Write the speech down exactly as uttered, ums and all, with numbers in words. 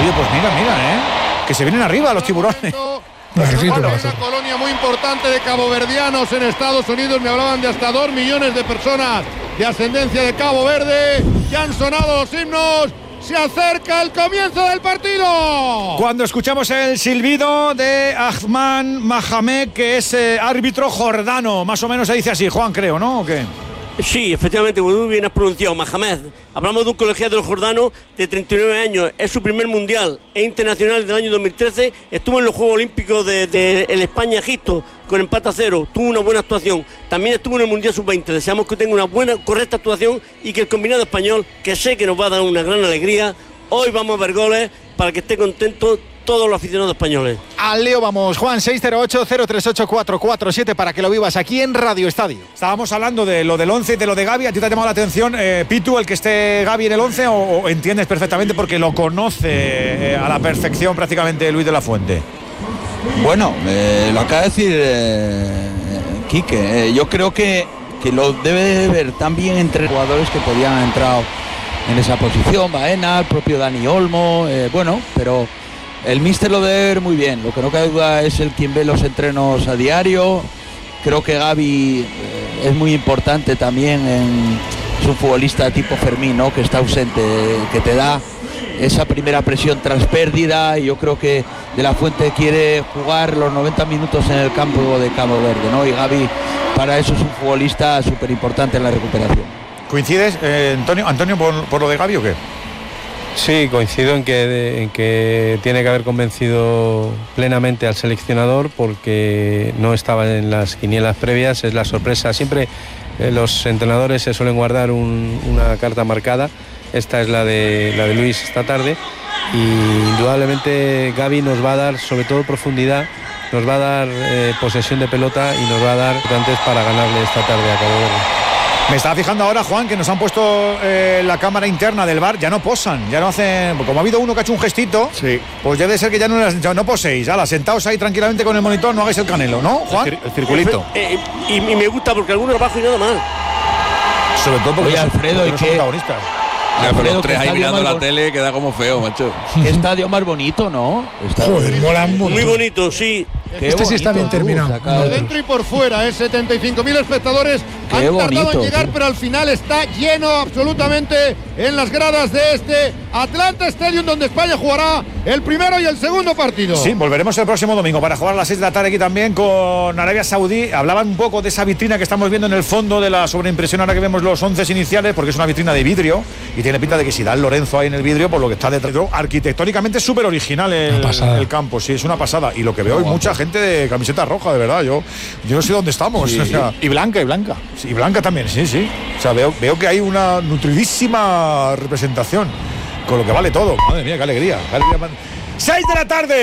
Oye, pues mira, mira, ¿eh? Que se vienen arriba los tiburones. Bueno, una colonia muy importante de caboverdianos en Estados Unidos. Me hablaban de hasta dos millones de personas de ascendencia de Cabo Verde. Ya han sonado los himnos. Se acerca el comienzo del partido. Cuando escuchamos el silbido de Ahmad Mohamed, que es eh, árbitro jordano, más o menos se dice así, Juan, creo, ¿no? ¿O qué? Sí, efectivamente, muy bien has pronunciado, Mohamed. Hablamos de un colegiado jordano de treinta y nueve años. Es su primer mundial e internacional del año dos mil trece. Estuvo en los Juegos Olímpicos de, de el España-Egipto con empate a cero. Tuvo una buena actuación. También estuvo en el Mundial sub veinte. Deseamos que tenga una buena, correcta actuación y que el combinado español, que sé que nos va a dar una gran alegría, hoy vamos a ver goles para que esté contento todos los aficionados españoles. Al Leo vamos, Juan, seis cero ocho, cero tres ocho, cuatro cuatro siete para que lo vivas aquí en Radio Estadio. Estábamos hablando de lo del once y de lo de Gavi. ¿A ti te ha llamado la atención, eh, Pitu, el que esté Gavi en el once o, o entiendes perfectamente porque lo conoce eh, a la perfección prácticamente Luis de la Fuente? Bueno, eh, lo acaba de decir eh, Quique. Eh, yo creo que, que lo debe de ver también entre jugadores que podían haber entrado en esa posición. Baena, el propio Dani Olmo, eh, bueno, pero el míster lo debe ver muy bien. Lo que no cabe duda es el quien ve los entrenos a diario. Creo que Gavi eh, es muy importante también. En, es un futbolista tipo Fermín, ¿no? Que está ausente, que te da esa primera presión tras pérdida. Y yo creo que De la Fuente quiere jugar los noventa minutos en el campo de Cabo Verde, ¿no? Y Gavi para eso es un futbolista súper importante en la recuperación. ¿Coincides, eh, Antonio, Antonio por, por lo de Gavi o qué? Sí, coincido en que, en que tiene que haber convencido plenamente al seleccionador porque no estaba en las quinielas previas, es la sorpresa. Siempre eh, los entrenadores se suelen guardar un, una carta marcada, esta es la de, la de Luis esta tarde y indudablemente Gavi nos va a dar sobre todo profundidad, nos va a dar eh, posesión de pelota y nos va a dar antes para ganarle esta tarde a Cabo Verde. Me estaba fijando ahora, Juan, que nos han puesto eh, la cámara interna del bar, ya no posan, ya no hacen. Como ha habido uno que ha hecho un gestito, sí. Pues debe ser que ya no, ya no poséis. Ala, sentaos ahí tranquilamente con el monitor, no hagáis el canelo, ¿no, Juan? El, el circulito. Eh, eh, y, y me gusta porque algunos abajo y nada más. Sobre todo porque Oye, son, Alfredo, porque ¿y no son qué? protagonistas. Ya, pero los tres ahí mirando la tele queda como feo, macho. Qué estadio más bonito, ¿no? Estadio Joder, mola mucho. Muy bonito, sí. Qué este sí está bien terminado. Por dentro y por fuera, ¿eh? setenta y cinco mil espectadores Qué han tardado bonito, en llegar, tío. pero al final está lleno absolutamente en las gradas de este Atlanta Stadium, donde España jugará el primero y el segundo partido. Sí, volveremos el próximo domingo para jugar a las seis de la tarde aquí también con Arabia Saudí. Hablaban un poco de esa vitrina que estamos viendo en el fondo de la sobreimpresión ahora que vemos los once iniciales, porque es una vitrina de vidrio y tiene pinta de que si da el Lorenzo ahí en el vidrio, por lo que está detrás, arquitectónicamente es súper original el, el campo, sí, es una pasada. Y lo que veo hay mucha gente de camiseta roja, de verdad. Yo, yo no sé dónde estamos. Sí, o sea, y blanca, y blanca. Sí, y blanca también, sí, sí. O sea, veo, veo que hay una nutridísima representación, con lo que vale todo. Madre mía, qué alegría. Qué alegría. seis de la tarde.